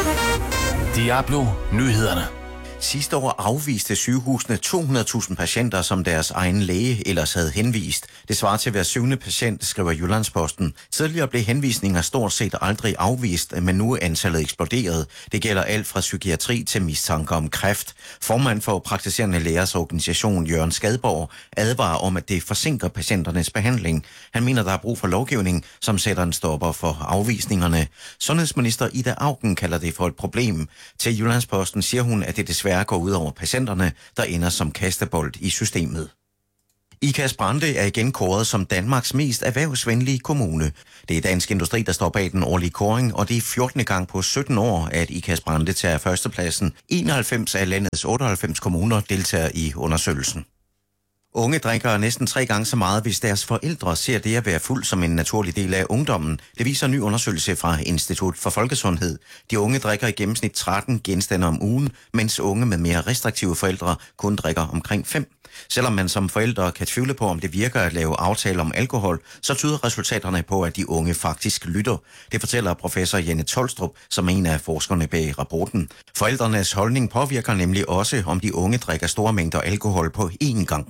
Diablo Nyhederne. Sidste år afviste sygehusene 200.000 patienter, som deres egen læge ellers havde henvist. Det svarer til hver 7. patient, skriver Jyllandsposten. Tidligere blev henvisninger stort set aldrig afvist, men nu er antallet eksploderet. Det gælder alt fra psykiatri til mistanke om kræft. Formand for praktiserende lægers organisation, Jørgen Skadborg, advarer om, at det forsinker patienternes behandling. Han mener, der er brug for lovgivning, som sætter en stopper for afvisningerne. Sundhedsminister Ida Auken kalder det for et problem. Til Jyllandsposten siger hun, at det desværre går ud over patienterne, der ender som kastebold i systemet. Ikast-Brande er igen kåret som Danmarks mest erhvervsvenlige kommune. Det er Dansk Industri, der står bag den årlige kåring, og det er 14. gang på 17 år, at Ikast-Brande tager førstepladsen. 91 af landets 98 kommuner deltager i undersøgelsen. Unge drikker næsten 3 gange så meget, hvis deres forældre ser det at være fuld som en naturlig del af ungdommen. Det viser en ny undersøgelse fra Institut for Folkesundhed. De unge drikker i gennemsnit 13 genstande om ugen, mens unge med mere restriktive forældre kun drikker omkring 5. Selvom man som forældre kan tvivle på, om det virker at lave aftaler om alkohol, så tyder resultaterne på, at de unge faktisk lytter. Det fortæller professor Jenne Tolstrup, som er en af forskerne bag rapporten. Forældrenes holdning påvirker nemlig også, om de unge drikker store mængder alkohol på én gang.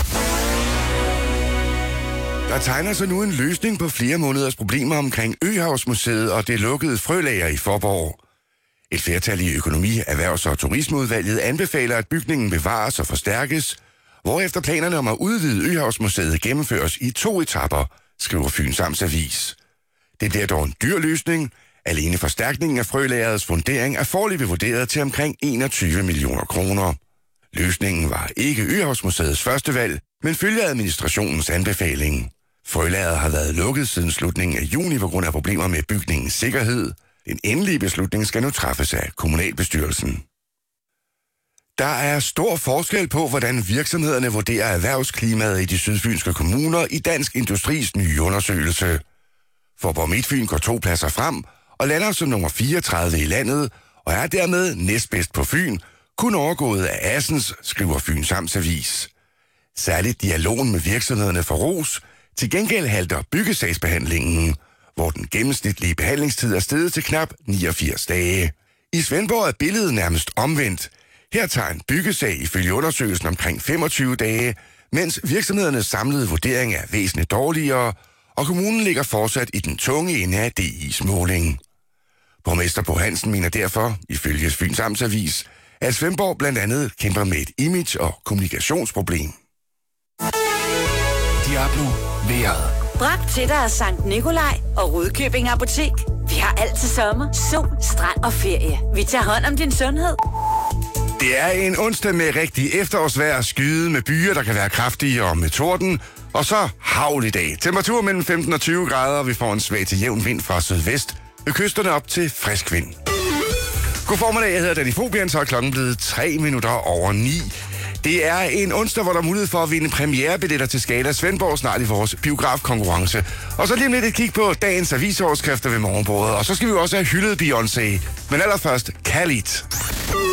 Der tegner sig nu en løsning på flere måneders problemer omkring Øhavsmuseet og det lukkede frølager i Faaborg. Et flertal i Økonomi-, Erhvervs- og Turismeudvalget anbefaler, at bygningen bevares og forstærkes, hvorefter planerne om at udvide Øhavsmuseet gennemføres i 2 etaper, skriver Fyns Amtsavis. Det bliver dog en dyr løsning. Alene forstærkningen af frølagers fundering er foreløbig vurderet til omkring 21 millioner kroner. Løsningen var ikke Øhavsmuseets første valg, men følger administrationens anbefaling. Frølageret har været lukket siden slutningen af juni på grund af problemer med bygningens sikkerhed. Den endelige beslutning skal nu træffes af kommunalbestyrelsen. Der er stor forskel på, hvordan virksomhederne vurderer erhvervsklimaet i de sydfynske kommuner i Dansk Industris nye undersøgelse. Faaborg Midtfyn går 2 pladser frem og lander som nummer 34 i landet og er dermed næstbedst på Fyn, kun overgået af Assens, skriver Fyns Amtsavis. Særligt dialogen med virksomhederne for ros. Til gengæld halter byggesagsbehandlingen, hvor den gennemsnitlige behandlingstid er steget til knap 89 dage. I Svendborg er billedet nærmest omvendt. Her tager en byggesag ifølge undersøgelsen omkring 25 dage, mens virksomhedernes samlede vurdering er væsentligt dårligere, og kommunen ligger fortsat i den tunge ende af DI's måling. Borgmester Bo Hansen mener derfor, ifølge Fyns Amtsavis, at Svendborg blandt andet kæmper med et image- og kommunikationsproblem. Diablo vejret. Bragt til dig af Sankt Nikolaj og Rudkøbing Apotek. Vi har alt til sommer, sol, strand og ferie. Vi tager hånd om din sundhed. Det er en onsdag med rigtig efterårsvejr, skyde med byer, der kan være kraftige og med torden, og så havl i dag. Temperatur mellem 15 og 20 grader, og vi får en svag til jævn vind fra sydvest. Ved kysterne op til frisk vind. God formiddag, jeg hedder Danny Fobian, så er klokken blevet 3 minutter over 9. Det er en onsdag, hvor der er mulighed for at vinde premierebilletter til Skala Svendborg snart i vores biografkonkurrence. Og så lige om lidt et kig på dagens avisoverskrifter ved morgenbordet. Og så skal vi også have hyldet Beyoncé. Men allerførst Khalid.